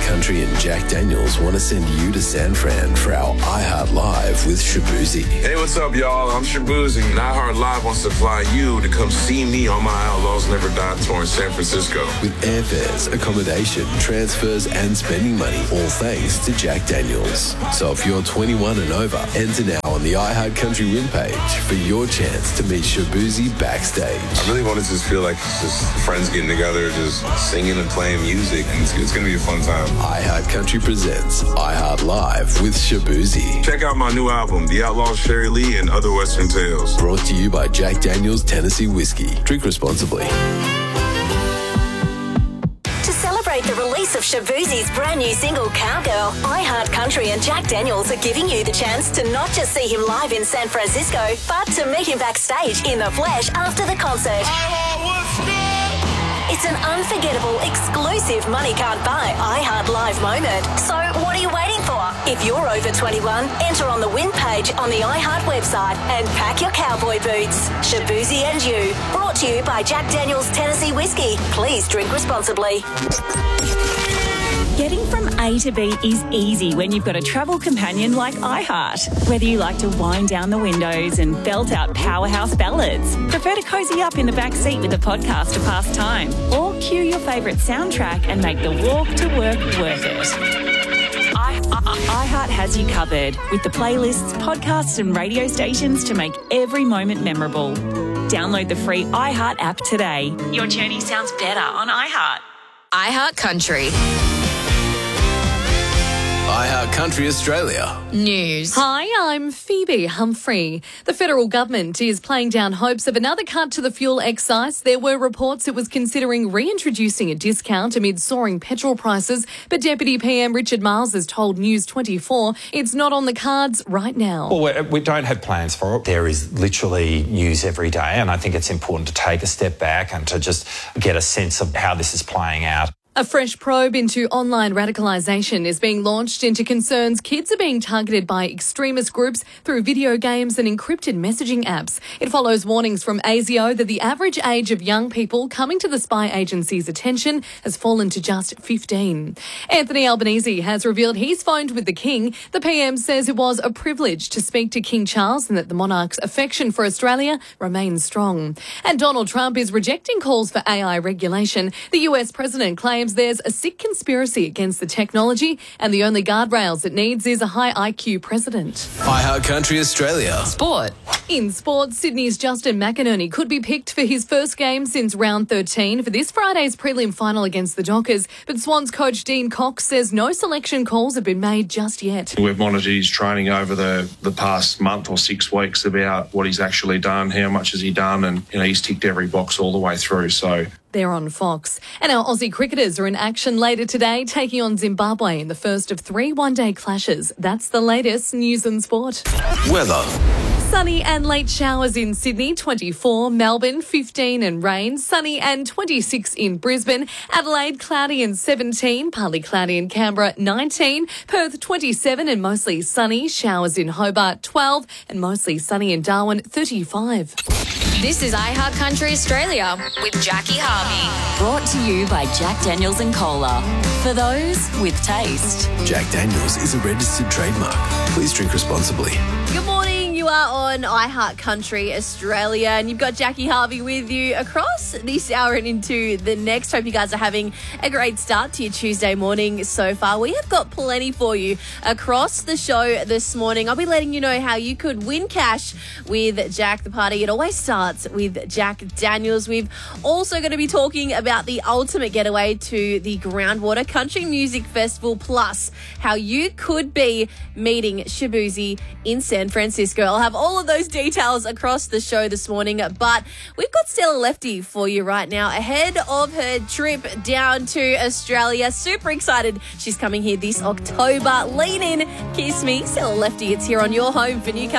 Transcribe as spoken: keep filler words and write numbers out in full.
Country and Jack Daniels want to send you to San Fran for our iHeart Live with Shabuzi. Hey, what's up, y'all? I'm Shabuzi, and iHeart Live wants to fly you to come see me on my Outlaws Never Die tour in San Francisco. With airfares, accommodation, transfers, and spending money, all thanks to Jack Daniels. So if you're twenty-one and over, enter now on the iHeart Country win page for your chance to meet Shabuzi backstage. I really want to just feel like it's just friends getting together, just singing and playing music, and it's, it's going to be a fun time. iHeart Country presents iHeart Live with Shabuzi. Check out my new album, The Outlaws Sherry Lee and Other Western Tales. Brought to you by Jack Daniels Tennessee Whiskey. Drink responsibly. To celebrate the release of Shabuzi's brand new single, Cowgirl, iHeart Country and Jack Daniels are giving you the chance to not just see him live in San Francisco, but to meet him backstage in the flesh after the concert. It's an unforgettable, exclusive money can't buy iHeart Live moment. So what are you waiting for? If you're over twenty-one, enter on the win page on the iHeart website and pack your cowboy boots. Shabuzi and you. Brought to you by Jack Daniels Tennessee Whiskey. Please drink responsibly. Getting from A to B is easy when you've got a travel companion like iHeart. Whether you like to wind down the windows and belt out powerhouse ballads, prefer to cozy up in the back seat with a podcast to pass time, or cue your favourite soundtrack and make the walk to work worth it. I, I, iHeart has you covered with the playlists, podcasts and radio stations to make every moment memorable. Download the free iHeart app today. Your journey sounds better on iHeart. iHeart Country. iHeart Country Australia. News. Hi, I'm Phoebe Humphrey. The federal government is playing down hopes of another cut to the fuel excise. There were reports it was considering reintroducing a discount amid soaring petrol prices, but Deputy P M Richard Marles has told News twenty-four it's not on the cards right now. Well, we don't have plans for it. There is literally news every day, and I think it's important to take a step back and to just get a sense of how this is playing out. A fresh probe into online radicalisation is being launched into concerns kids are being targeted by extremist groups through video games and encrypted messaging apps. It follows warnings from A S I O that the average age of young people coming to the spy agency's attention has fallen to just fifteen. Anthony Albanese has revealed he's phoned with the King. The P M says it was a privilege to speak to King Charles and that the monarch's affection for Australia remains strong. And Donald Trump is rejecting calls for A I regulation. The U S president claims there's a sick conspiracy against the technology and the only guardrails it needs is a high I Q president. iHeart Country Australia. Sport. In sports, Sydney's Justin McInerney could be picked for his first game since round thirteen for this Friday's prelim final against the Dockers, but Swans coach Dean Cox says no selection calls have been made just yet. We've monitored his training over the, the past month or six weeks about what he's actually done, how much has he done, and you know he's ticked every box all the way through, so... They're on Fox. And our Aussie cricketers are in action later today, taking on Zimbabwe in the first of three one-day clashes. That's the latest news and sport. Weather. Sunny and late showers in Sydney, twenty-four. Melbourne, fifteen and rain. Sunny and twenty-six in Brisbane. Adelaide, cloudy and seventeen. Partly cloudy in Canberra, nineteen. Perth, twenty-seven and mostly sunny. Showers in Hobart, twelve. And mostly sunny in Darwin, thirty-five. This is iHeart Country Australia with Jackie Harvey. Brought to you by Jack Daniels and Cola. For those with taste. Jack Daniels is a registered trademark. Please drink responsibly. Good morning. You are on iHeart Country Australia and you've got Jackie Harvey with you across this hour and into the next. Hope you guys are having a great start to your Tuesday morning so far. We have got plenty for you across the show this morning. I'll be letting you know how you could win cash with Jack the Party. It always starts with Jack Daniels. We've also going to be talking about the ultimate getaway to the Groundwater Country Music Festival, plus how you could be meeting Shabuzi in San Francisco. I'll have all of those details across the show this morning, but we've got Stella Lefty for you right now ahead of her trip down to Australia. Super excited. She's coming here this October. Lean in, kiss me. Stella Lefty, it's here on your home for Newcastle.